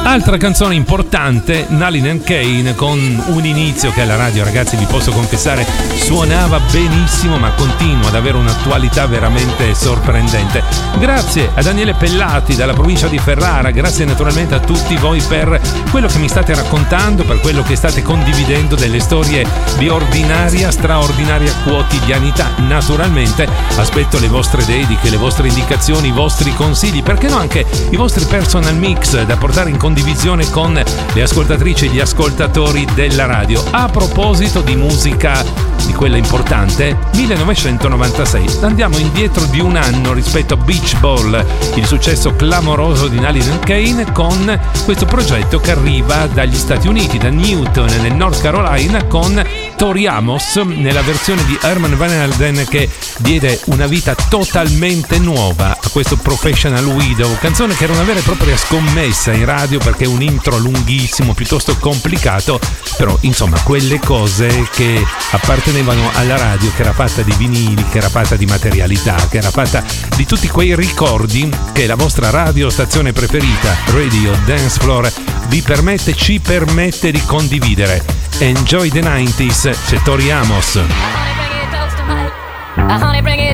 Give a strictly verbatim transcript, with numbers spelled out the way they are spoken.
Altra canzone importante, Nalin and Kane, con un inizio che alla radio, ragazzi, vi posso confessare, suonava benissimo, ma continua ad avere un'attualità veramente sorprendente. Grazie a Daniele Pellati dalla provincia di Ferrara, grazie naturalmente a tutti voi per quello che mi state raccontando, per quello che state condividendo delle storie di ordinaria, straordinaria quotidianità. Naturalmente aspetto le vostre dediche, le vostre indicazioni, i vostri consigli, perché no anche i vostri personal mix da portare in condivisione con le ascoltatrici e gli ascoltatori della radio. A proposito di musica, di quella importante, millenovecentonovantasei, andiamo indietro di un anno rispetto a Beach Ball, il successo clamoroso di Nalin and Kane, con questo progetto che arriva dagli Stati Uniti, da Newton nel North Carolina, con Tori Amos nella versione di Herman Van Helden, che diede una vita totalmente nuova a questo Professional Widow, canzone che era una vera e propria scommessa in radio perché è un intro lunghissimo, piuttosto complicato, però insomma quelle cose che appartenevano alla radio, che era fatta di vinili, che era fatta di materialità, che era fatta di tutti quei ricordi che la vostra radiostazione preferita, Radio Dance Floor, vi permette, ci permette di condividere. Enjoy the nineties, c'è Tori Amos.